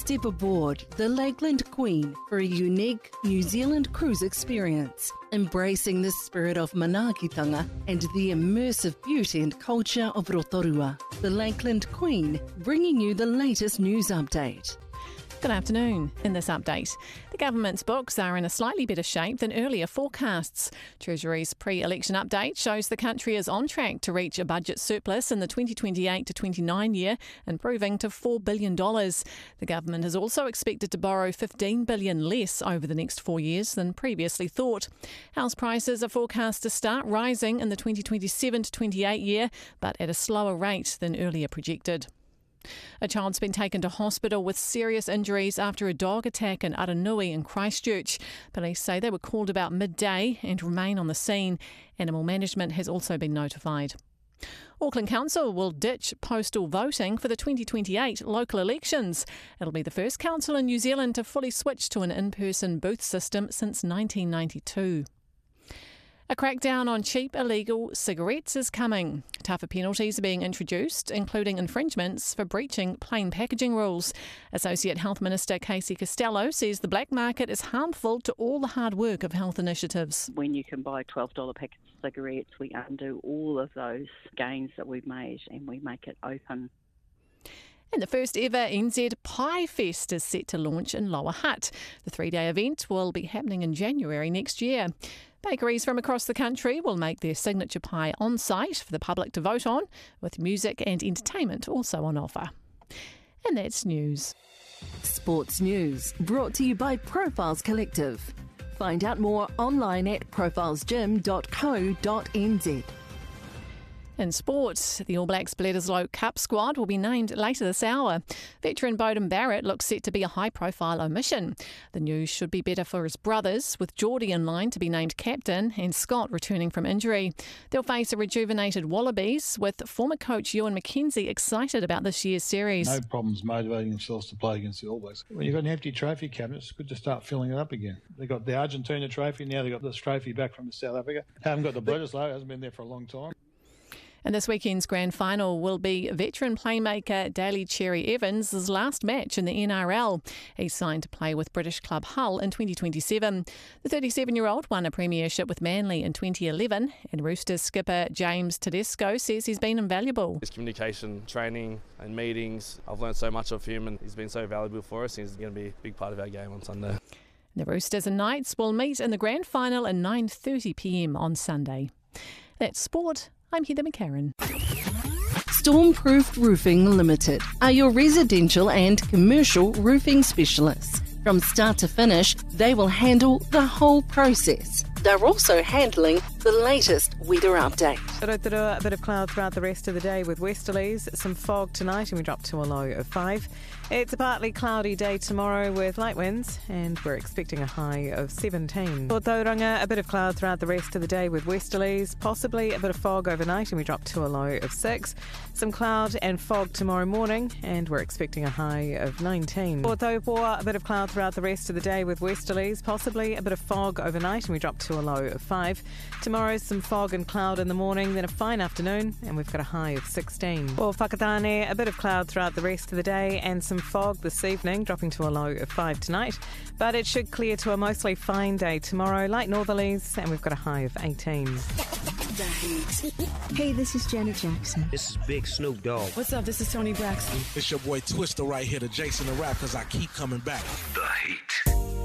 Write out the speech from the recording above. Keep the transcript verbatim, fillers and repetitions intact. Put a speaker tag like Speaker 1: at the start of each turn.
Speaker 1: Step aboard the Lakeland Queen for a unique New Zealand cruise experience, embracing the spirit of manaakitanga and the immersive beauty and culture of Rotorua. The Lakeland Queen, bringing you the latest news update.
Speaker 2: Good afternoon. In this update, the government's books are in a slightly better shape than earlier forecasts. Treasury's pre-election update shows the country is on track to reach a budget surplus in the twenty twenty-eight to twenty-nine year, improving to four billion dollars. The government is also expected to borrow fifteen billion dollars less over the next four years than previously thought. House prices are forecast to start rising in the twenty twenty-seven to twenty-eight year, but at a slower rate than earlier projected. A child's been taken to hospital with serious injuries after a dog attack in Aranui in Christchurch. Police say they were called about midday and remain on the scene. Animal management has also been notified. Auckland Council will ditch postal voting for the twenty twenty-eight local elections. It'll be the first council in New Zealand to fully switch to an in-person booth system since nineteen ninety-two. A crackdown on cheap illegal cigarettes is coming. Tougher penalties are being introduced, including infringements for breaching plain packaging rules. Associate Health Minister Casey Costello says the black market is harmful to all the hard work of health initiatives.
Speaker 3: When you can buy twelve dollars packets of cigarettes, we undo all of those gains that we've made and we make it open.
Speaker 2: And the first ever N Z Pie Fest is set to launch in Lower Hutt. The three-day event will be happening in January next year. Bakeries from across the country will make their signature pie on site for the public to vote on, with music and entertainment also on offer. And that's news.
Speaker 1: Sports news brought to you by Profiles Collective. Find out more online at profiles gym dot co dot n z.
Speaker 2: In sport, the All Blacks Bledisloe Cup squad will be named later this hour. Veteran Beauden Barrett looks set to be a high-profile omission. The news should be better for his brothers, with Geordie in line to be named captain and Scott returning from injury. They'll face a rejuvenated Wallabies, with former coach Ewan McKenzie excited about this year's series.
Speaker 4: No problems motivating themselves to play against the All Blacks. When you've got an empty trophy cabinet, it's good to start filling it up again. They've got the Argentina trophy, now they've got this trophy back from South Africa. Haven't got the Bledisloe, hasn't been there for a long time.
Speaker 2: And this weekend's grand final will be veteran playmaker Daly Cherry Evans' last match in the N R L. He's signed to play with British club Hull in twenty twenty-seven. The thirty-seven-year-old won a premiership with Manly in twenty eleven, and Roosters skipper James Tedesco says he's been invaluable.
Speaker 5: His communication, training and meetings, I've learned so much of him and he's been so valuable for us. He's going to be a big part of our game on Sunday.
Speaker 2: The Roosters and Knights will meet in the grand final at nine thirty p m on Sunday. That's sport. I'm Heather McCarran.
Speaker 1: Stormproof Roofing Limited are your residential and commercial roofing specialists. From start to finish, they will handle the whole process. They're also handling the latest weather update.
Speaker 6: Rotorua, a bit of cloud throughout the rest of the day with westerlies, some fog tonight and we drop to a low of five. It's a partly cloudy day tomorrow with light winds and we're expecting a high of seventeen. For Tauranga, a bit of cloud throughout the rest of the day with westerlies, possibly a bit of fog overnight and we drop to a low of six. Some cloud and fog tomorrow morning and we're expecting a high of nineteen. For Taupoa, a bit of cloud throughout the rest of the day with westerlies, possibly a bit of fog overnight and we drop to a low of five. Tomorrow, some fog and cloud in the morning, then a fine afternoon, and we've got a high of sixteen. For Whakatane, a bit of cloud throughout the rest of the day and some fog this evening, dropping to a low of five tonight. But it should clear to a mostly fine day tomorrow, light northerlies, and we've got a high of eighteen.
Speaker 7: Hey, this is Janet Jackson.
Speaker 8: This is Big Snoop Dogg.
Speaker 7: What's up? This is Tony Braxton.
Speaker 9: It's your boy Twister right here, the Jason the Rap, because I keep coming back.
Speaker 10: The